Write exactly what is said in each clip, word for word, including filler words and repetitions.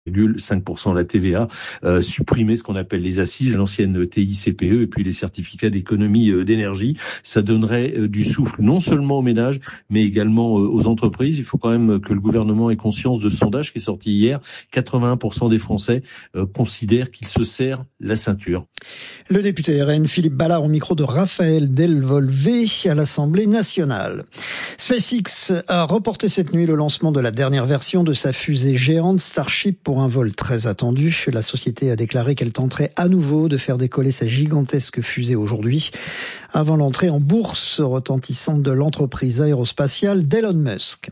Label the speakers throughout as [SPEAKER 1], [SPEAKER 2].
[SPEAKER 1] virgule cinq pour cent la T V A, euh, supprimer ce qu'on appelle les assises, l'ancienne T I C P E et puis les certificats d'économie euh, d'énergie. Ça donnerait euh, du souffle non seulement aux ménages, mais également euh, aux entreprises. Il faut quand même que le gouvernement ait conscience de ce sondage qui est sorti hier. quatre-vingt-un pour cent des Français euh, considèrent qu'ils se serrent la ceinture.
[SPEAKER 2] Le député R N Philippe Ballard au micro de Raphaël Delvolvé à l'Assemblée nationale. SpaceX a reporté cette nuit le lancement de la dernière version de sa fusée géante Starship pour un vol très attendu. La société a déclaré qu'elle tenterait à nouveau de faire décoller sa gigantesque fusée aujourd'hui, avant l'entrée en bourse retentissante de l'entreprise aérospatiale d'Elon Musk.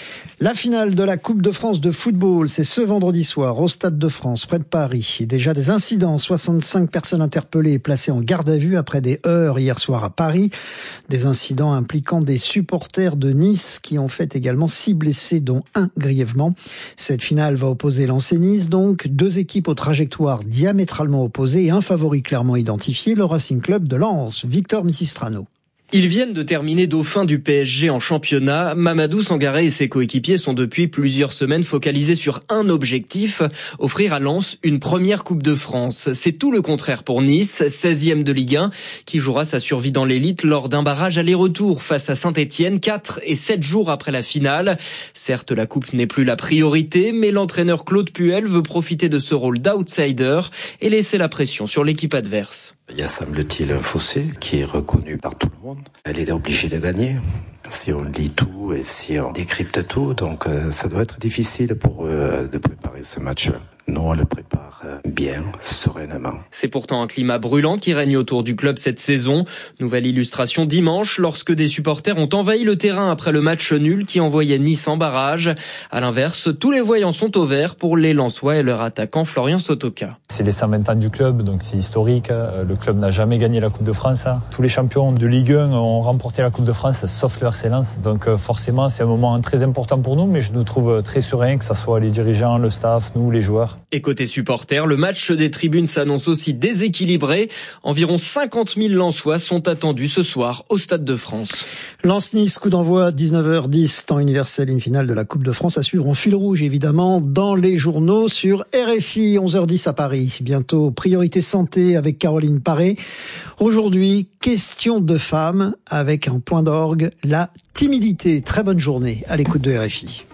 [SPEAKER 2] La finale de la Coupe de France de football, c'est ce vendredi soir au Stade de France, près de Paris. Déjà des incidents, soixante-cinq personnes interpellées et placées en garde à vue après des heurts hier soir à Paris. Des incidents impliquant des supporters de Nice qui ont fait également six blessés, dont un grièvement. Cette finale va opposer Lens et Nice, donc deux équipes aux trajectoires diamétralement opposées et un favori clairement identifié, le Racing Club de Lens. Victor Missistrano.
[SPEAKER 3] Ils viennent de terminer dauphin du P S G en championnat. Mamadou Sangaré et ses coéquipiers sont depuis plusieurs semaines focalisés sur un objectif, offrir à Lens une première Coupe de France. C'est tout le contraire pour Nice, seizième de Ligue un, qui jouera sa survie dans l'élite lors d'un barrage aller-retour face à Saint-Etienne, quatre et sept jours après la finale. Certes, la Coupe n'est plus la priorité, mais l'entraîneur Claude Puel veut profiter de ce rôle d'outsider et laisser la pression sur l'équipe adverse.
[SPEAKER 4] Il y a, semble-t-il, un fossé qui est reconnu par tout le monde. Elle est obligée de gagner. Si on lit tout et si on décrypte tout, donc euh, ça doit être difficile pour eux euh, de préparer ce match-là. Nous, on le prépare bien, sereinement.
[SPEAKER 3] C'est pourtant un climat brûlant qui règne autour du club cette saison. Nouvelle illustration dimanche, lorsque des supporters ont envahi le terrain après le match nul qui envoyait Nice en barrage. À l'inverse, tous les voyants sont au vert pour les Lensois et leur attaquant Florian Sotoka.
[SPEAKER 5] C'est les cent vingt ans du club, donc c'est historique. Le club n'a jamais gagné la Coupe de France. Tous les champions de Ligue un ont remporté la Coupe de France, sauf le R C Lens. Donc forcément, c'est un moment très important pour nous, mais je nous trouve très serein, que ce soit les dirigeants, le staff, nous, les joueurs.
[SPEAKER 3] Et côté supporters, le match des tribunes s'annonce aussi déséquilibré. Environ cinquante mille Lensois sont attendus ce soir au Stade de France.
[SPEAKER 2] Lens-Nice, coup d'envoi dix-neuf heures dix, temps universel, une finale de la Coupe de France à suivre en fil rouge évidemment dans les journaux sur R F I, onze heures dix à Paris. Bientôt Priorité Santé avec Caroline Paré. Aujourd'hui, question de femmes avec un point d'orgue, la timidité. Très bonne journée à l'écoute de R F I.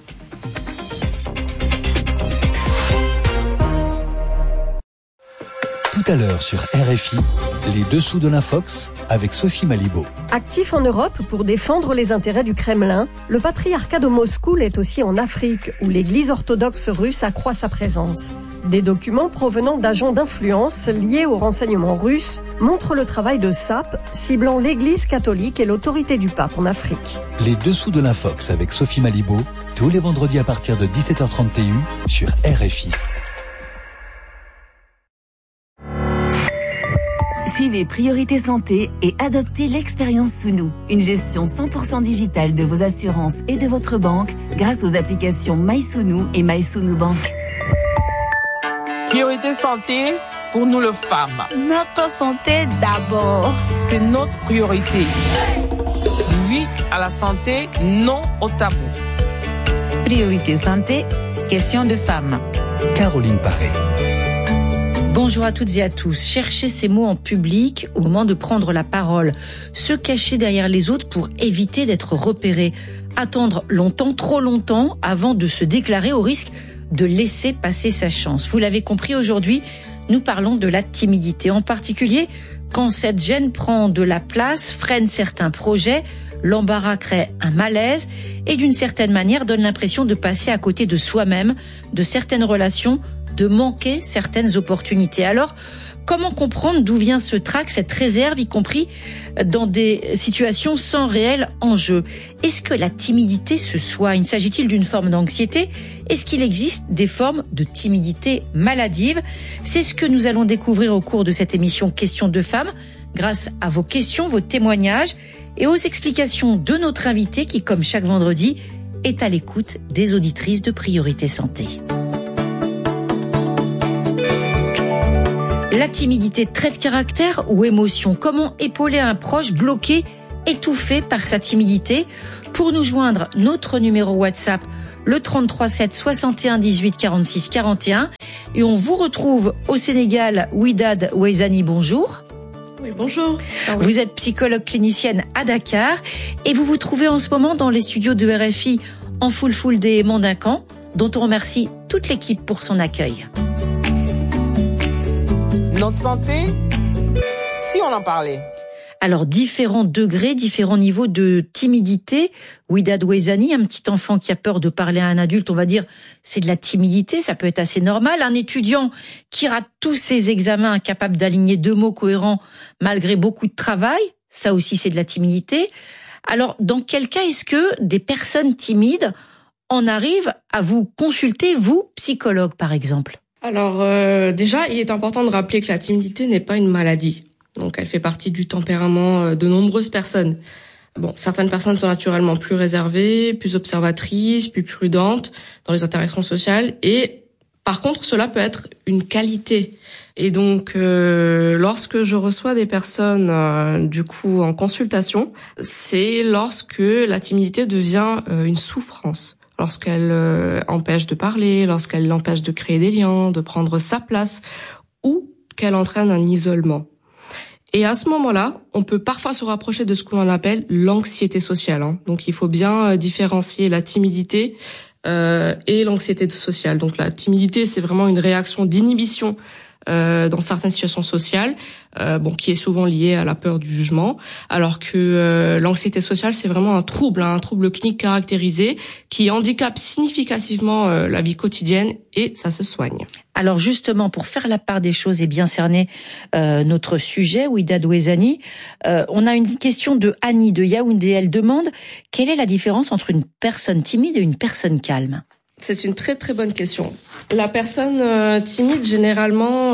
[SPEAKER 6] Tout à l'heure sur R F I, les dessous de l'Infox avec Sophie Malibaud.
[SPEAKER 7] Actif en Europe pour défendre les intérêts du Kremlin, le patriarcat de Moscou l'est aussi en Afrique, où l'Église orthodoxe russe accroît sa présence. Des documents provenant d'agents d'influence liés au renseignement russe montrent le travail de S A P ciblant l'Église catholique et l'autorité du pape en Afrique.
[SPEAKER 6] Les dessous de l'Infox avec Sophie Malibaud, tous les vendredis à partir de dix-sept heures trente sur R F I.
[SPEAKER 8] Suivez Priorité Santé et adoptez l'expérience sous nous. Une gestion cent pour cent digitale de vos assurances et de votre banque grâce aux applications MySounou et MySounou Bank.
[SPEAKER 9] Priorité Santé, pour nous les femmes.
[SPEAKER 10] Notre santé d'abord.
[SPEAKER 9] C'est notre priorité. Oui à la santé, non au tabou.
[SPEAKER 10] Priorité Santé, question de femmes.
[SPEAKER 6] Caroline Paré.
[SPEAKER 11] Bonjour à toutes et à tous. Cherchez ces mots en public au moment de prendre la parole. Se cacher derrière les autres pour éviter d'être repéré. Attendre longtemps, trop longtemps, avant de se déclarer au risque de laisser passer sa chance. Vous l'avez compris, aujourd'hui, nous parlons de la timidité. En particulier, quand cette gêne prend de la place, freine certains projets, l'embarras crée un malaise et d'une certaine manière donne l'impression de passer à côté de soi-même, de certaines relations, de manquer certaines opportunités. Alors, comment comprendre d'où vient ce trac, cette réserve, y compris dans des situations sans réel enjeu? Est-ce que la timidité se soigne? S'agit-il d'une forme d'anxiété? Est-ce qu'il existe des formes de timidité maladive? C'est ce que nous allons découvrir au cours de cette émission Questions de femmes, grâce à vos questions, vos témoignages et aux explications de notre invité qui, comme chaque vendredi, est à l'écoute des auditrices de Priorité Santé. La timidité, trait de caractère ou émotion? Comment épauler un proche bloqué, étouffé par sa timidité? Pour nous joindre, notre numéro WhatsApp, le trente-trois sept soixante et un dix-huit quarante-six quarante et un. Et on vous retrouve au Sénégal. Widad Ouezani, bonjour.
[SPEAKER 12] Oui, bonjour.
[SPEAKER 11] Ah oui. Vous êtes psychologue clinicienne à Dakar et vous vous trouvez en ce moment dans les studios de R F I en full full des Mandincan, dont on remercie toute l'équipe pour son accueil.
[SPEAKER 9] Notre santé, si on en parlait.
[SPEAKER 11] Alors, différents degrés, différents niveaux de timidité. Widad Ouezani, un petit enfant qui a peur de parler à un adulte, on va dire, c'est de la timidité, ça peut être assez normal. Un étudiant qui rate tous ses examens, incapable d'aligner deux mots cohérents malgré beaucoup de travail, ça aussi c'est de la timidité. Alors, dans quel cas est-ce que des personnes timides en arrivent à vous consulter, vous, psychologue par exemple ?
[SPEAKER 12] Alors, euh, déjà, il est important de rappeler que la timidité n'est pas une maladie. Donc, elle fait partie du tempérament de nombreuses personnes. Bon, certaines personnes sont naturellement plus réservées, plus observatrices, plus prudentes dans les interactions sociales. Et par contre, cela peut être une qualité. Et donc, euh, lorsque je reçois des personnes, euh, du coup, en consultation, c'est lorsque la timidité devient euh, une souffrance. Lorsqu'elle euh, empêche de parler, lorsqu'elle l'empêche de créer des liens, de prendre sa place, ou qu'elle entraîne un isolement. Et à ce moment-là, on peut parfois se rapprocher de ce que l'on appelle l'anxiété sociale. Hein. Donc, il faut bien différencier la timidité euh, et l'anxiété sociale. Donc, la timidité, c'est vraiment une réaction d'inhibition euh, dans certaines situations sociales, euh, bon, qui est souvent liée à la peur du jugement, alors que euh, l'anxiété sociale, c'est vraiment un trouble, hein, un trouble clinique caractérisé qui handicape significativement euh, la vie quotidienne et ça se soigne.
[SPEAKER 11] Alors justement, pour faire la part des choses et bien cerner euh, notre sujet, Widad Ouezani, euh, on a une question de Annie de Yaoundé. Elle demande quelle est la différence entre une personne timide et une personne calme ?
[SPEAKER 12] C'est une très très bonne question. La personne euh, timide, généralement,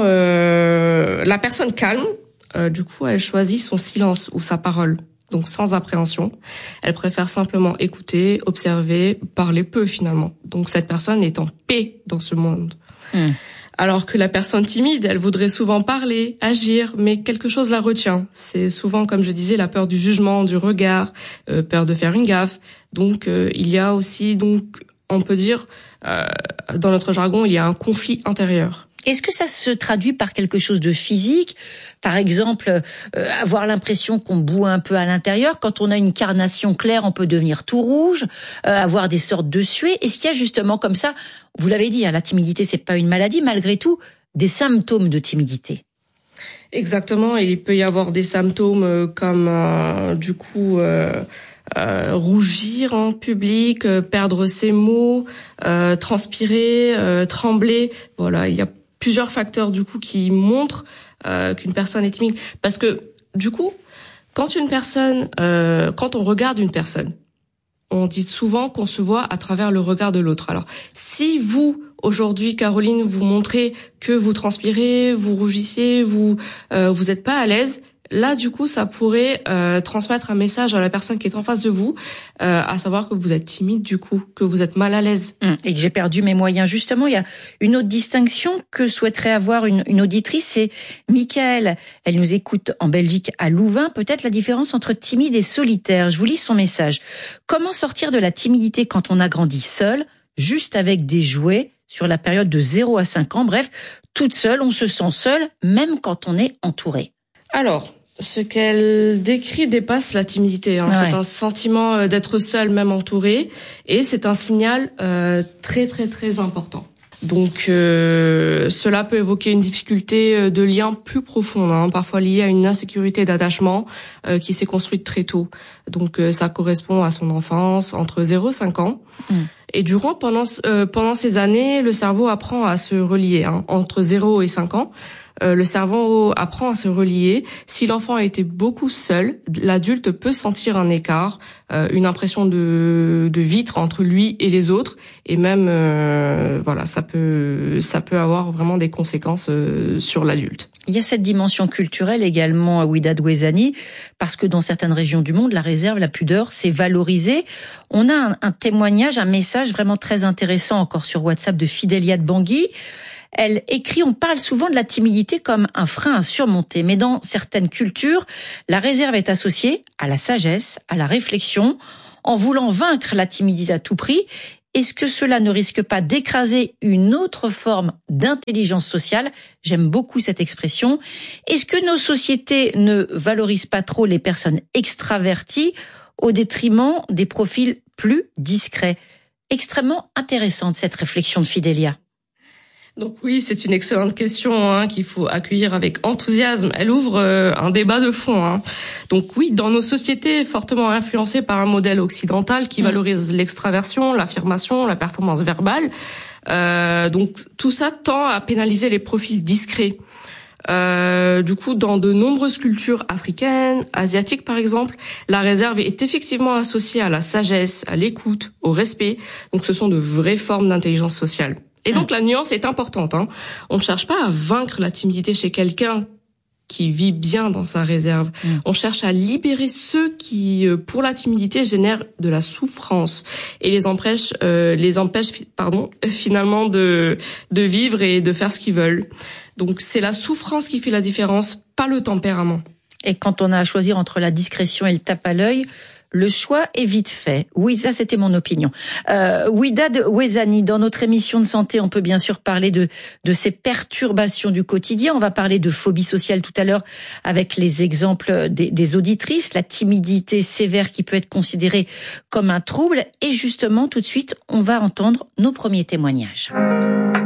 [SPEAKER 12] euh, la personne calme, euh, du coup, elle choisit son silence ou sa parole. Donc sans appréhension. Elle préfère simplement écouter, observer, parler peu finalement. Donc cette personne est en paix dans ce monde. Mmh. Alors que la personne timide, elle voudrait souvent parler, agir, mais quelque chose la retient. C'est souvent, comme je disais, la peur du jugement, du regard, euh, peur de faire une gaffe. Donc euh, il y a aussi, donc, on peut dire, euh, dans notre jargon, il y a un conflit intérieur.
[SPEAKER 11] Est-ce que ça se traduit par quelque chose de physique ? Par exemple, euh, avoir l'impression qu'on bout un peu à l'intérieur. Quand on a une carnation claire, on peut devenir tout rouge, euh, avoir des sortes de suées. Est-ce qu'il y a justement comme ça, vous l'avez dit, hein, la timidité, c'est pas une maladie, malgré tout, des symptômes de timidité ?
[SPEAKER 12] Exactement, il peut y avoir des symptômes comme, euh, du coup... Euh Euh, rougir en public, euh, perdre ses mots, euh, transpirer, euh, trembler. Voilà, il y a plusieurs facteurs du coup qui montrent euh, qu'une personne est timide. Parce que du coup, quand une personne, euh, quand on regarde une personne, on dit souvent qu'on se voit à travers le regard de l'autre. Alors, si vous aujourd'hui, Caroline, vous montrez que vous transpirez, vous rougissez, vous euh, vous êtes pas à l'aise. Là, du coup, ça pourrait euh, transmettre un message à la personne qui est en face de vous, euh, à savoir que vous êtes timide, du coup, que vous êtes mal à l'aise.
[SPEAKER 11] Et que j'ai perdu mes moyens. Justement, il y a une autre distinction que souhaiterait avoir une, une auditrice, c'est Michael. Elle nous écoute en Belgique, à Louvain. Peut-être la différence entre timide et solitaire. Je vous lis son message. Comment sortir de la timidité quand on a grandi seul, juste avec des jouets, sur la période de zéro à cinq ans? Bref, toute seule, on se sent seule, même quand on est entouré.
[SPEAKER 12] Alors, ce qu'elle décrit dépasse la timidité. Hein. Ouais. C'est un sentiment d'être seul, même entouré, et c'est un signal euh, très très très important. Donc, euh, cela peut évoquer une difficulté de lien plus profonde, hein, parfois liée à une insécurité d'attachement euh, qui s'est construite très tôt. Donc, euh, ça correspond à son enfance, entre zéro et cinq ans. Mmh. Et durant pendant euh, pendant ces années, le cerveau apprend à se relier, hein, entre zéro et cinq ans. Euh, le cerveau apprend à se relier. Si l'enfant a été beaucoup seul, l'adulte peut sentir un écart, euh, une impression de, de vitre entre lui et les autres, et même, euh, voilà, ça peut, ça peut avoir vraiment des conséquences euh, sur l'adulte.
[SPEAKER 11] Il y a cette dimension culturelle également à Widad Ouezani, parce que dans certaines régions du monde, la réserve, la pudeur, c'est valorisé. On a un, un témoignage, un message vraiment très intéressant encore sur WhatsApp de Fidélia de Bangui. Elle écrit, on parle souvent de la timidité comme un frein à surmonter, mais dans certaines cultures, la réserve est associée à la sagesse, à la réflexion. En voulant vaincre la timidité à tout prix, Est-ce que cela ne risque pas d'écraser une autre forme d'intelligence sociale ? J'aime beaucoup cette expression. Est-ce que nos sociétés ne valorisent pas trop les personnes extraverties au détriment des profils plus discrets ? Extrêmement intéressante cette réflexion de Fidélia.
[SPEAKER 12] Donc oui, c'est une excellente question hein, qu'il faut accueillir avec enthousiasme. Elle ouvre euh, un débat de fond. Hein. Donc oui, dans nos sociétés fortement influencées par un modèle occidental qui mmh. valorise l'extraversion, l'affirmation, la performance verbale, euh, donc tout ça tend à pénaliser les profils discrets. Euh, du coup, dans de nombreuses cultures africaines, asiatiques par exemple, la réserve est effectivement associée à la sagesse, à l'écoute, au respect. Donc ce sont de vraies formes d'intelligence sociale. Et donc la nuance est importante. Hein. On ne cherche pas à vaincre la timidité chez quelqu'un qui vit bien dans sa réserve. Mmh. On cherche à libérer ceux qui, pour la timidité, génèrent de la souffrance et les empêchent, euh, les empêchent, pardon, finalement de de vivre et de faire ce qu'ils veulent. Donc c'est la souffrance qui fait la différence, pas le tempérament.
[SPEAKER 11] Et quand on a à choisir entre la discrétion et le tape à l'œil, le choix est vite fait. Oui, ça c'était mon opinion. Euh, Ouidad Ouezani, dans notre émission de santé, on peut bien sûr parler de de ces perturbations du quotidien. On va parler de phobie sociale tout à l'heure avec les exemples des, des auditrices, la timidité sévère qui peut être considérée comme un trouble. Et justement, tout de suite, on va entendre nos premiers témoignages.